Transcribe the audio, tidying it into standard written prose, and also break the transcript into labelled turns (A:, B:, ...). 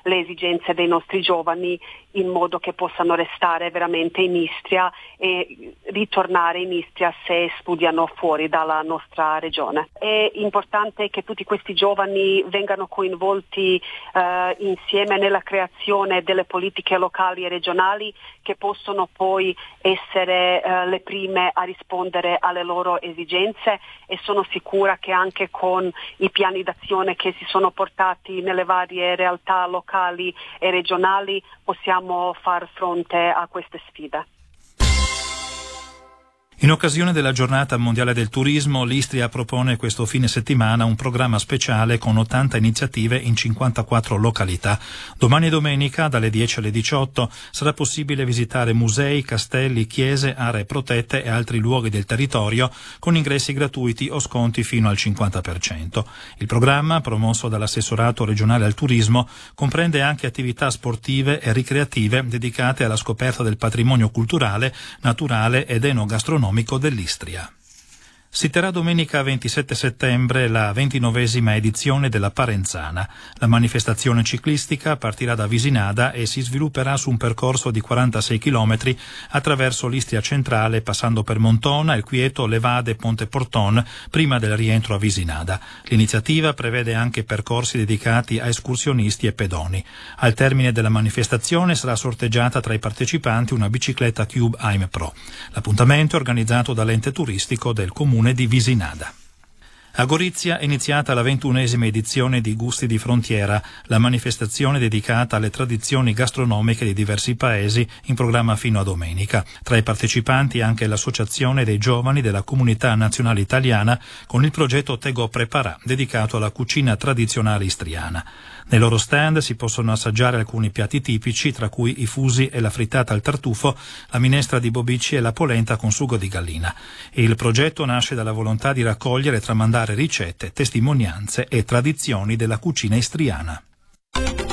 A: le esigenze dei nostri giovani in modo che possano restare veramente in Istria e ritornare in Istria se studiano fuori dalla nostra regione. È importante che tutti questi giovani vengano coinvolti insieme nella creazione delle politiche locali e regionali che possono poi essere le prime a rispondere alle loro esigenze, e sono sicura che anche con i piani d'azione che si sono portati nelle varie realtà locali e regionali possiamo far fronte a queste sfide.
B: In occasione della Giornata Mondiale del Turismo, l'Istria propone questo fine settimana un programma speciale con 80 iniziative in 54 località. Domani e domenica, dalle 10 alle 18, sarà possibile visitare musei, castelli, chiese, aree protette e altri luoghi del territorio con ingressi gratuiti o sconti fino al 50%. Il programma, promosso dall'Assessorato regionale al turismo, comprende anche attività sportive e ricreative dedicate alla scoperta del patrimonio culturale, naturale ed enogastronomico dell'Istria. Si terrà domenica 27 settembre la 29esima edizione della Parenzana. La manifestazione ciclistica partirà da Visinada e si svilupperà su un percorso di 46 km attraverso l'Istria centrale, passando per Montona, El Quieto, Levade e Ponte Porton, prima del rientro a Visinada. L'iniziativa prevede anche percorsi dedicati a escursionisti e pedoni. Al termine della manifestazione sarà sorteggiata tra i partecipanti una bicicletta Cube Aim Pro. L'appuntamento è organizzato dall'ente turistico del comune di Visinada. A Gorizia è iniziata la 21esima edizione di Gusti di Frontiera, la manifestazione dedicata alle tradizioni gastronomiche di diversi paesi, in programma fino a domenica. Tra i partecipanti anche l'Associazione dei Giovani della Comunità Nazionale Italiana con il progetto Tego Preparà, dedicato alla cucina tradizionale istriana. Nei loro stand si possono assaggiare alcuni piatti tipici, tra cui i fusi e la frittata al tartufo, la minestra di bobici e la polenta con sugo di gallina. Il progetto nasce dalla volontà di raccogliere e tramandare ricette, testimonianze e tradizioni della cucina istriana.